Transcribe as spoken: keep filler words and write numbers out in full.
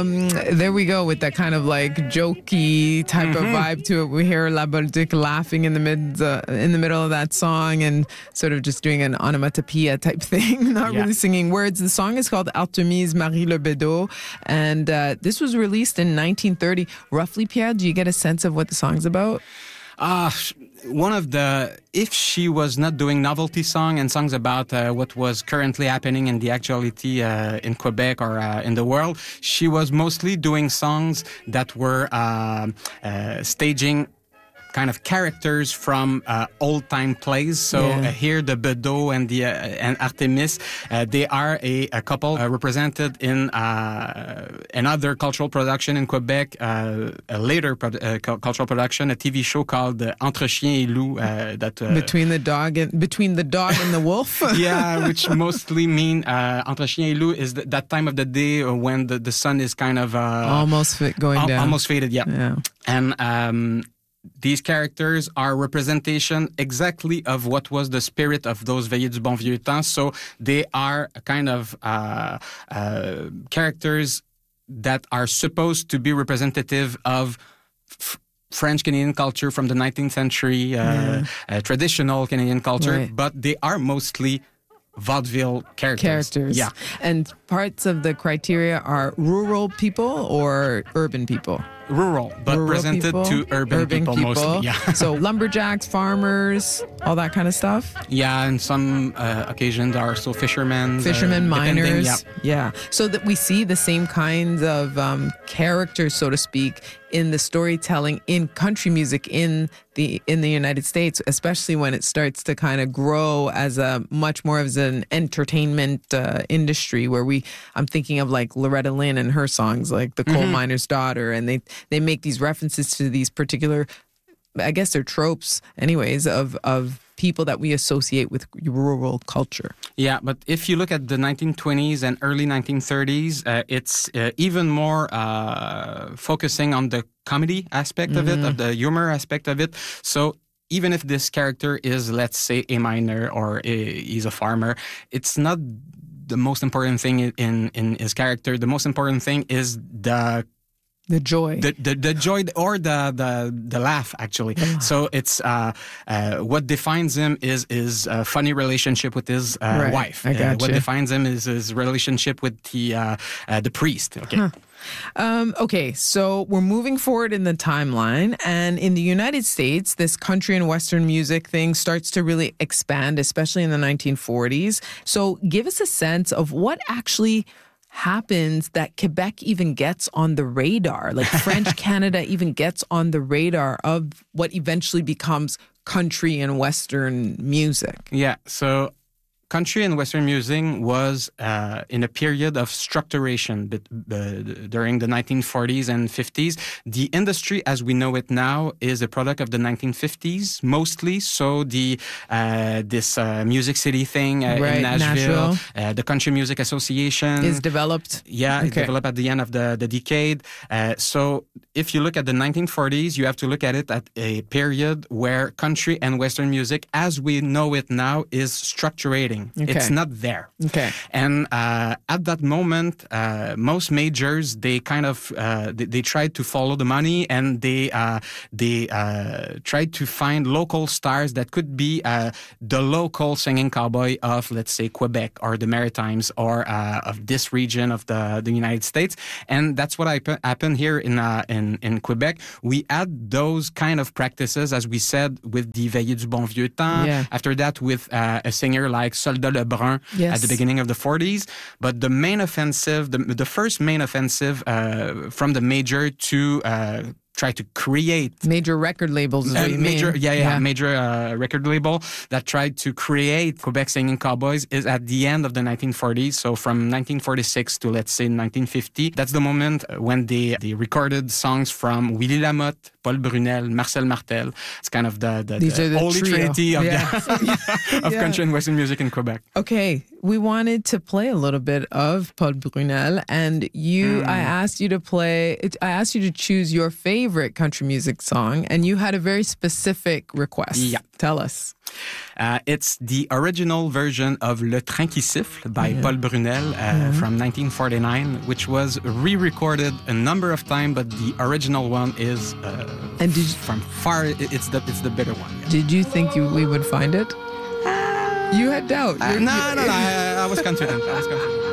Um, there we go with that kind of like jokey type mm-hmm. of vibe to it. We hear La Bolduc laughing in the mid uh, in the middle of that song and sort of just doing an onomatopoeia type thing, not yeah. really singing words. The song is called Artemise Marie Le Bedeau, and uh, this was released in nineteen thirty. Roughly, Pierre, do you get a sense of what the song's about? Uh, one of the, if she was not doing novelty song and songs about uh, what was currently happening in the actuality uh, in Quebec or uh, in the world, she was mostly doing songs that were uh, uh, staging kind of characters from uh, old-time plays. So yeah. uh, here, the Bedeau and the uh, and Artemis, uh, they are a, a couple uh, represented in uh, another cultural production in Quebec, uh, a later pro- uh, cultural production, a T V show called uh, Entre Chien et Loup. Uh, that uh, between the dog and between the dog and the wolf. Yeah, which mostly mean uh, Entre Chien et Loup is th- that time of the day when the, the sun is kind of uh, almost fit going al- down, almost faded. Yeah, yeah. and. Um, These characters are representation exactly of what was the spirit of those Veillées du Bon Vieux Temps. So they are kind of uh, uh, characters that are supposed to be representative of f- French Canadian culture from the nineteenth century, uh, yeah. uh, traditional Canadian culture, right. but they are mostly vaudeville characters. Characters. Yeah. And parts of the criteria are rural people or urban people? Rural, but rural presented people, to urban, urban people, people mostly. Yeah. So lumberjacks, farmers, all that kind of stuff? Yeah, and some uh, occasions are also fishermen. Fishermen, uh, miners. Yeah. yeah. So that we see the same kinds of um, characters, so to speak, in the storytelling in country music in the in the United States, especially when it starts to kind of grow as a much more as an entertainment uh, industry where we, I'm thinking of like Loretta Lynn and her songs like The Coal mm-hmm. Miner's Daughter, and they, they make these references to these particular, I guess they're tropes anyways, of, of people that we associate with rural culture. Yeah, but if you look at the nineteen twenties and early nineteen thirties, uh, it's uh, even more uh, focusing on the comedy aspect mm-hmm. of it, of the humor aspect of it. So even if this character is, let's say, a miner or a, he's a farmer, it's not the most important thing in, in his character. The most important thing is the The joy. The, the the joy or the the, the laugh, actually. Yeah. So it's uh, uh, what defines him is his uh, funny relationship with his uh, right. wife. I got uh, what you. defines him is his relationship with the uh, uh, the priest. Okay. Huh. Um, okay, so we're moving forward in the timeline, and in the United States, this country and Western music thing starts to really expand, especially in the nineteen forties. So give us a sense of what actually happens that Quebec even gets on the radar, like French Canada even gets on the radar of what eventually becomes country and Western music. Yeah, so country and Western music was uh, in a period of structuration but, uh, during the nineteen forties and fifties. The industry as we know it now is a product of the nineteen fifties, mostly. So the uh, this uh, Music City thing uh, right, in Nashville, Nashville. Uh, the Country Music Association is developed. Yeah, okay. it developed at the end of the, the decade. Uh, so if you look at the nineteen forties, you have to look at it at a period where country and Western music, as we know it now, is structurating. Okay. It's not there. Okay. And uh, at that moment, uh, most majors, they kind of, uh, they, they tried to follow the money, and they uh, they uh, tried to find local stars that could be uh, the local singing cowboy of, let's say, Quebec or the Maritimes or uh, of this region of the, the United States. And that's what happened here in, uh, in, in Quebec. We had those kind of practices, as we said, with the Veillées du Bon Vieux Temps. Yeah. After that, with uh, a singer like Soldat Lebrun yes. at the beginning of the forties. But the main offensive, the, the first main offensive uh, from the major to uh, try to create major record labels is uh, what you major, mean. Yeah, yeah, yeah. major uh, record label that tried to create Quebec singing cowboys is at the end of the nineteen forties. So from nineteen forty-six to, let's say, nineteen fifty. That's the moment when they, they recorded songs from Willie Lamotte, Paul Brunel, Marcel Martel. It's kind of the, the, These the are the holy trio. trinity of, yeah. the, of yeah. country and Western music in Quebec. Okay, we wanted to play a little bit of Paul Brunel, and you, mm. I asked you to play, I asked you to choose your favorite country music song, and you had a very specific request. Yeah. Tell us. Uh, it's the original version of Le Train qui siffle by yeah. Paul Brunel uh, mm-hmm. from nineteen forty-nine, which was re-recorded a number of times, but the original one is uh, and did you, from far, it's the it's the better one. Yeah. Did you think you, we would find it? You had doubt. Uh, no, no, no, I, I was confident. I was confident.